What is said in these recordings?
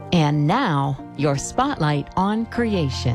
And now, your spotlight on creation.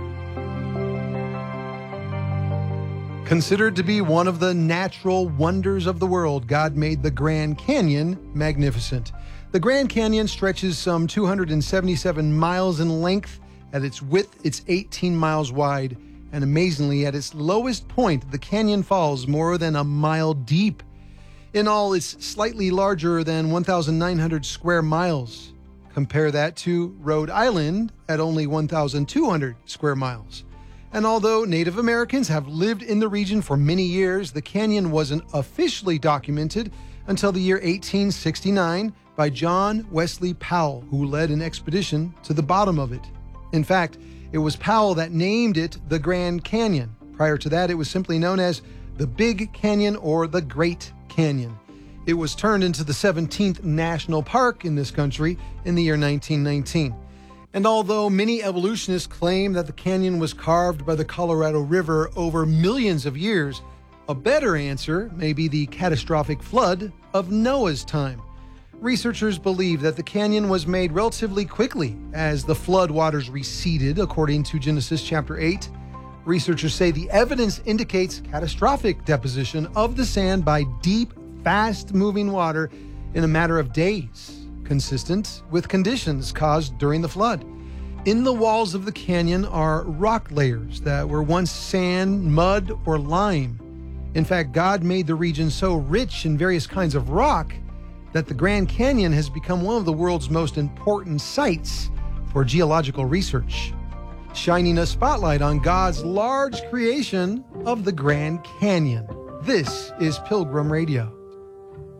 Considered to be one of the natural wonders of the world, God made the Grand Canyon magnificent. The Grand Canyon stretches some 277 miles in length. At its width, it's 18 miles wide. And amazingly, at its lowest point, the canyon falls more than a mile deep. In all, it's slightly larger than 1,900 square miles. Compare that to Rhode Island at only 1,200 square miles. And although Native Americans have lived in the region for many years, the canyon wasn't officially documented until the year 1869 by John Wesley Powell, who led an expedition to the bottom of it. In fact, it was Powell that named it the Grand Canyon. Prior to that, it was simply known as the Big Canyon or the Great Canyon. It was turned into the 17th National Park in this country in the year 1919. And although many evolutionists claim that the canyon was carved by the Colorado River over millions of years, a better answer may be the catastrophic flood of Noah's time. Researchers believe that the canyon was made relatively quickly as the flood waters receded, according to Genesis chapter 8. Researchers say the evidence indicates catastrophic deposition of the sand by deep, fast-moving water in a matter of days, consistent with conditions caused during the flood. In the walls of the canyon are rock layers that were once sand, mud, or lime. In fact, God made the region so rich in various kinds of rock that the Grand Canyon has become one of the world's most important sites for geological research, shining a spotlight on God's large creation of the Grand Canyon. This is Pilgrim Radio.